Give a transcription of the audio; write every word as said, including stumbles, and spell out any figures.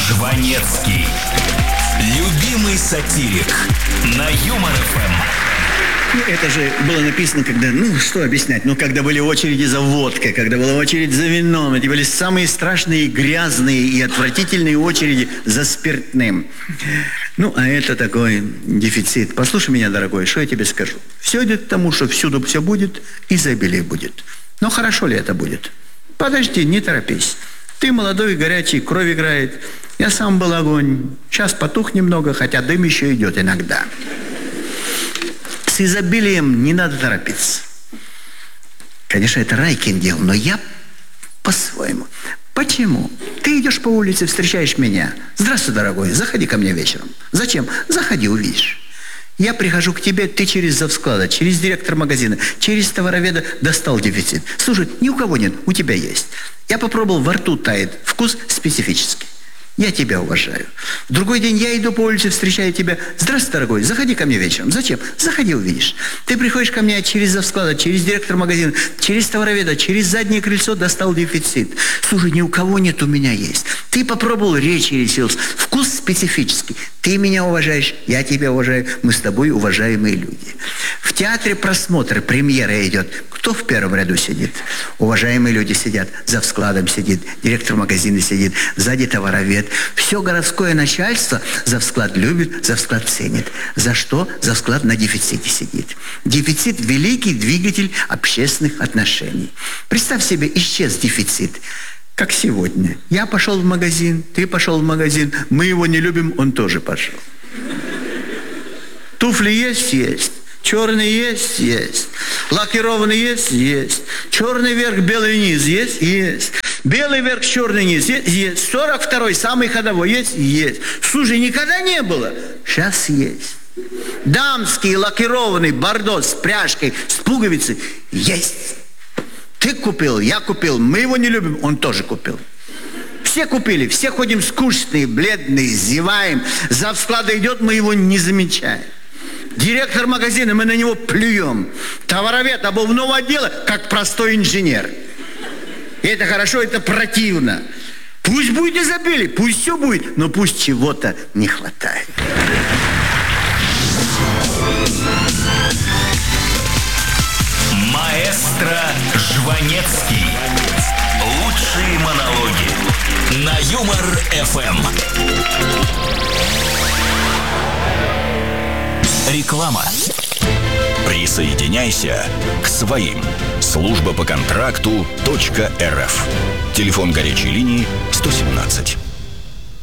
Жванецкий. Любимый сатирик на Юмор эф эм. Ну, это же было написано, когда, ну, что объяснять, ну, когда были очереди за водкой, когда была очередь за вином, эти были самые страшные, грязные и отвратительные очереди за спиртным. Ну, а это такой дефицит. Послушай меня, дорогой, что я тебе скажу. Все идет к тому, что всюду все будет, изобилие будет. Но хорошо ли это будет? Подожди, не торопись. Ты молодой, горячий, кровь играет. Я сам был огонь. Сейчас потух немного, хотя дым еще идет иногда. С изобилием не надо торопиться. Конечно, это Райкин делал, но я по-своему. Почему? Ты идешь по улице, встречаешь меня. Здравствуй, дорогой, заходи ко мне вечером. Зачем? Заходи, увидишь. Я прихожу к тебе, ты через завсклада, через директора магазина, через товароведа достал дефицит. Слушай, ни у кого нет, у тебя есть. Я попробовал, во рту тает, вкус специфический. Я тебя уважаю. В другой день я иду по улице, встречаю тебя. Здравствуй, дорогой, заходи ко мне вечером. Зачем? Заходи, увидишь. Ты приходишь ко мне через завсклада, через директора магазина, через товароведа, через заднее крыльцо достал дефицит. Слушай, ни у кого нет, у меня есть. Ты попробовал, речь пересилась. Вкус специфический. Ты меня уважаешь, я тебя уважаю. Мы с тобой уважаемые люди. В театре просмотр, премьера идет. Кто в первом ряду сидит? Уважаемые люди сидят. Завскладом сидит, директор магазина сидит, сзади товаровед. Все городское начальство завсклад любит, завсклад ценит. За что? Завсклад на дефиците сидит. Дефицит – великий двигатель общественных отношений. Представь себе, исчез дефицит. Как сегодня. Я пошел в магазин, ты пошел в магазин, мы его не любим, он тоже пошел. Туфли есть? Есть. Черный есть? Есть. Лакированный есть? Есть. Черный верх, белый низ есть? Есть. Белый верх, черный низ есть? Есть. сорок второй, самый ходовой есть? Есть. Слушай, никогда не было? Сейчас есть. Дамский лакированный бордо с пряжкой, с пуговицей есть. Ты купил, я купил, мы его не любим, он тоже купил. Все купили, все ходим скучные, бледные, зеваем. Завсклада идет, мы его не замечаем. Директор магазина, мы на него плюем. Товаровед обувного отдела, как простой инженер. И это хорошо, это противно. Пусть будет изобилие, пусть все будет, но пусть чего-то не хватает. Маэстро Жванецкий. Лучшие монологи на Юмор эф эм. Реклама. Присоединяйся к своим. Служба по контракту .рф. Телефон горячей линии сто семнадцать.